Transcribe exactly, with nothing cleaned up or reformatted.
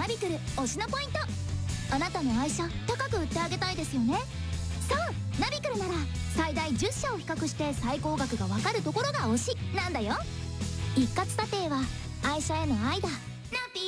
ビクル推しのポイント。あなたの愛車高く売ってあげたいですよね。そうナビクルなら最大じゅっしゃを比較して最高額がわかるところが推しなんだよ。一括査定は愛車への愛だ。